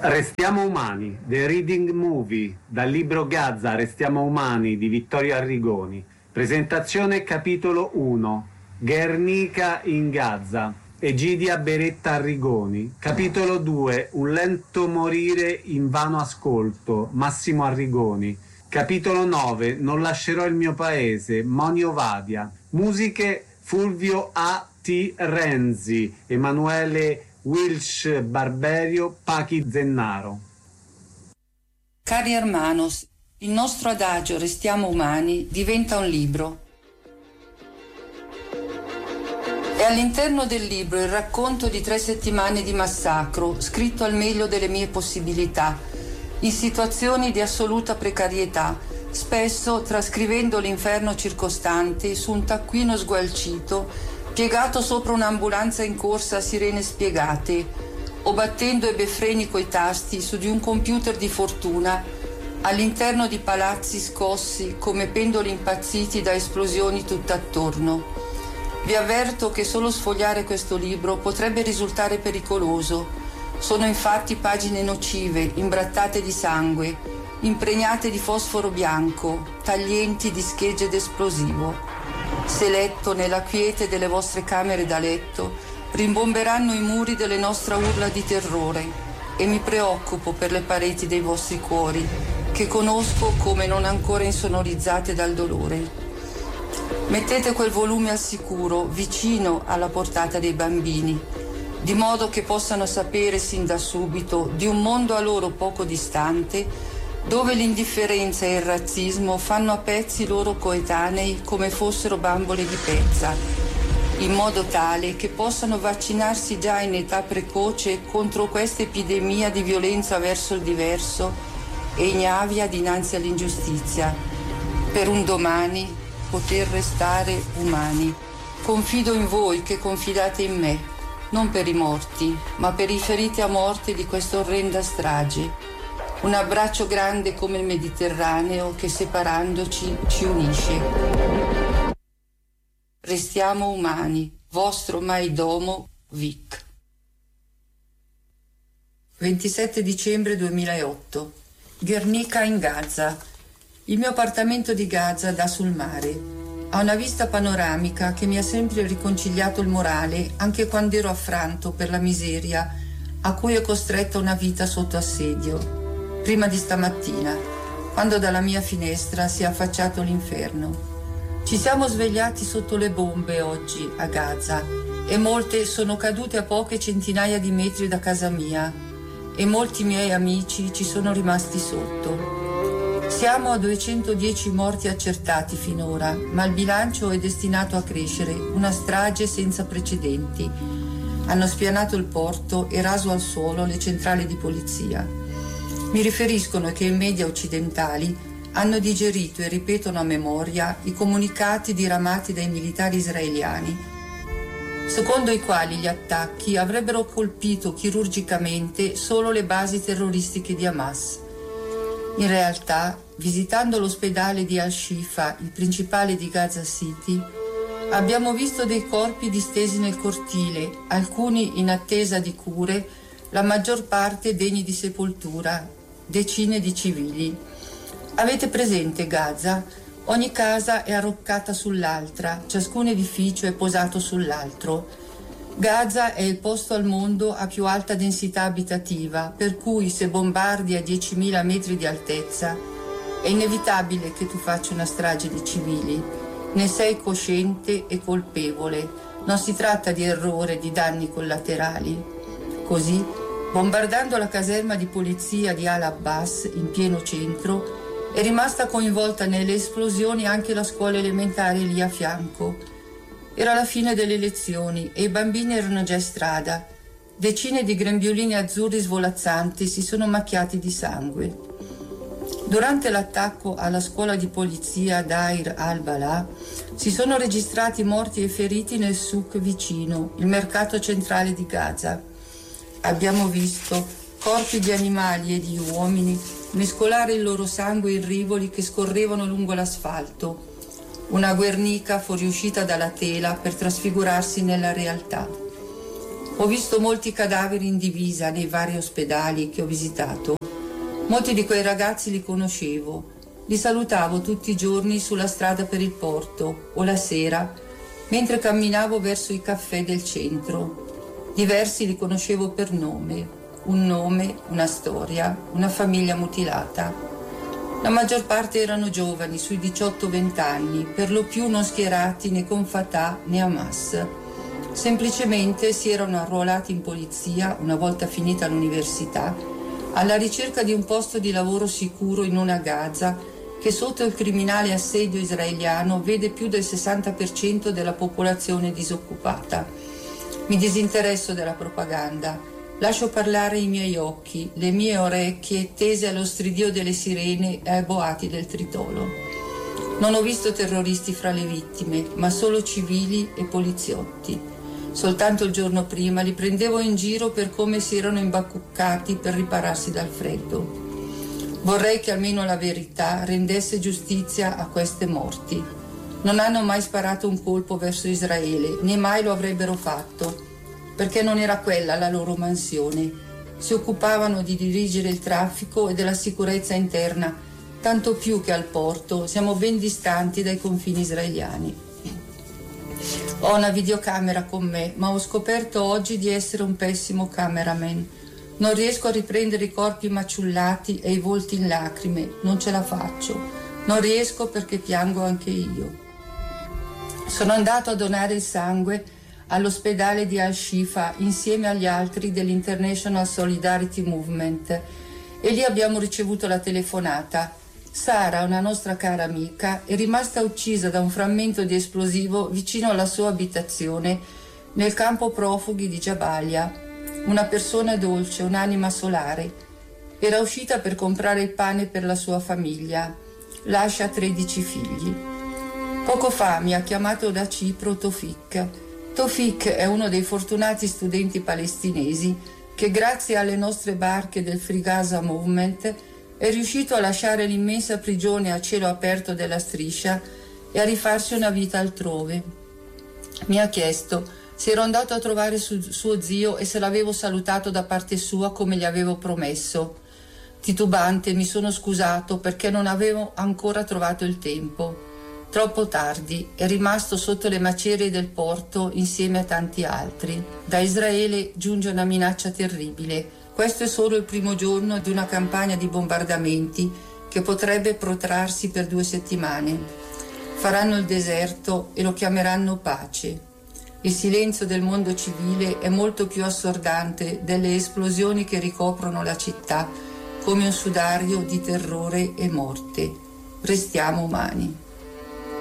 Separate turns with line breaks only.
Restiamo umani, The Reading Movie, dal libro Gaza, Restiamo umani di Vittorio Arrigoni. Presentazione capitolo 1, Guernica in Gaza, Egidia Beretta Arrigoni. Capitolo 2, Un lento morire in vano ascolto, Massimo Arrigoni. Capitolo 9, Non lascerò il mio paese, Monio Vadia. Musiche Fulvio A. T. Renzi, Emanuele Wilch Barberio, Pachi Zennaro.
Cari hermanos, il nostro adagio Restiamo umani diventa un libro. È all'interno del libro il racconto di 3 settimane di massacro, scritto al meglio delle mie possibilità, in situazioni di assoluta precarietà, spesso trascrivendo l'inferno circostante su un taccuino sgualcito piegato sopra un'ambulanza in corsa a sirene spiegate, o battendo ebefreni coi tasti su di un computer di fortuna all'interno di palazzi scossi come pendoli impazziti da esplosioni tutt'attorno. Vi avverto che solo sfogliare questo libro potrebbe risultare pericoloso. Sono infatti pagine nocive, imbrattate di sangue, impregnate di fosforo bianco, taglienti di schegge d'esplosivo. Se letto nella quiete delle vostre camere da letto, rimbomberanno i muri delle nostre urla di terrore, e mi preoccupo per le pareti dei vostri cuori, che conosco come non ancora insonorizzate dal dolore. Mettete quel volume al sicuro, vicino alla portata dei bambini, di modo che possano sapere sin da subito di un mondo a loro poco distante, dove l'indifferenza e il razzismo fanno a pezzi i loro coetanei come fossero bambole di pezza, in modo tale che possano vaccinarsi già in età precoce contro questa epidemia di violenza verso il diverso e ignavia dinanzi all'ingiustizia, per un domani poter restare umani. Confido in voi che confidate in me, non per i morti, ma per i feriti a morte di questa orrenda strage. Un abbraccio grande come il Mediterraneo che separandoci ci unisce. Restiamo umani. Vostro Maidomo Vic. 27 dicembre 2008. Guernica in Gaza. Il mio appartamento di Gaza dà sul mare. Ha una vista panoramica che mi ha sempre riconciliato il morale anche quando ero affranto per la miseria a cui è costretta una vita sotto assedio. Prima di stamattina, quando dalla mia finestra si è affacciato l'inferno. Ci siamo svegliati sotto le bombe oggi a Gaza e molte sono cadute a poche centinaia di metri da casa mia e molti miei amici ci sono rimasti sotto. Siamo a 210 morti accertati finora, ma il bilancio è destinato a crescere, una strage senza precedenti. Hanno spianato il porto e raso al suolo le centrali di polizia. Mi riferiscono che i media occidentali hanno digerito e ripetono a memoria i comunicati diramati dai militari israeliani, secondo i quali gli attacchi avrebbero colpito chirurgicamente solo le basi terroristiche di Hamas. In realtà, visitando l'ospedale di Al-Shifa, il principale di Gaza City, abbiamo visto dei corpi distesi nel cortile, alcuni in attesa di cure, la maggior parte degni di sepoltura, decine di civili. Avete presente Gaza? Ogni casa è arroccata sull'altra, ciascun edificio è posato sull'altro. Gaza è il posto al mondo a più alta densità abitativa, per cui se bombardi a 10.000 metri di altezza è inevitabile che tu faccia una strage di civili. Ne sei cosciente e colpevole. Non si tratta di errore, di danni collaterali. Così, bombardando la caserma di polizia di Al-Abbas in pieno centro, è rimasta coinvolta nelle esplosioni anche la scuola elementare lì a fianco. Era la fine delle lezioni e i bambini erano già in strada. Decine di grembiulini azzurri svolazzanti si sono macchiati di sangue. Durante l'attacco alla scuola di polizia Dair al-Balà si sono registrati morti e feriti nel souk vicino, il mercato centrale di Gaza. Abbiamo visto corpi di animali e di uomini mescolare il loro sangue in rivoli che scorrevano lungo l'asfalto. Una guernica fuoriuscita dalla tela per trasfigurarsi nella realtà. Ho visto molti cadaveri in divisa nei vari ospedali che ho visitato. Molti di quei ragazzi li conoscevo. Li salutavo tutti i giorni sulla strada per il porto o la sera, mentre camminavo verso i caffè del centro. Diversi li conoscevo per nome, una storia, una famiglia mutilata. La maggior parte erano giovani, sui 18-20 anni, per lo più non schierati né con Fatah né Hamas. Semplicemente si erano arruolati in polizia una volta finita l'università, alla ricerca di un posto di lavoro sicuro in una Gaza che sotto il criminale assedio israeliano vede più del 60% della popolazione disoccupata. Mi disinteresso della propaganda, lascio parlare i miei occhi, le mie orecchie tese allo stridio delle sirene e ai boati del tritolo. Non ho visto terroristi fra le vittime, ma solo civili e poliziotti. Soltanto il giorno prima li prendevo in giro per come si erano imbacuccati per ripararsi dal freddo. Vorrei che almeno la verità rendesse giustizia a queste morti. Non hanno mai sparato un colpo verso Israele, né mai lo avrebbero fatto, perché non era quella la loro mansione. Si occupavano di dirigere il traffico e della sicurezza interna, tanto più che al porto siamo ben distanti dai confini israeliani. Ho una videocamera con me, ma ho scoperto oggi di essere un pessimo cameraman. Non riesco a riprendere i corpi maciullati e i volti in lacrime, non ce la faccio. Non riesco perché piango anche io. Sono andato a donare il sangue all'ospedale di Al-Shifa insieme agli altri dell'International Solidarity Movement e lì abbiamo ricevuto la telefonata. Sara, una nostra cara amica, è rimasta uccisa da un frammento di esplosivo vicino alla sua abitazione nel campo profughi di Jabalia. Una persona dolce, un'anima solare. Era uscita per comprare il pane per la sua famiglia. Lascia 13 figli. Poco fa mi ha chiamato da Cipro Tofik. Tofik è uno dei fortunati studenti palestinesi che grazie alle nostre barche del Free Gaza Movement è riuscito a lasciare l'immensa prigione a cielo aperto della Striscia e a rifarsi una vita altrove. Mi ha chiesto se ero andato a trovare suo zio e se l'avevo salutato da parte sua come gli avevo promesso. Titubante mi sono scusato perché non avevo ancora trovato il tempo. Troppo tardi, è rimasto sotto le macerie del porto insieme a tanti altri. Da Israele giunge una minaccia terribile. Questo è solo il primo giorno di una campagna di bombardamenti che potrebbe protrarsi per 2 settimane. Faranno il deserto e lo chiameranno pace. Il silenzio del mondo civile è molto più assordante delle esplosioni che ricoprono la città come un sudario di terrore e morte. Restiamo umani.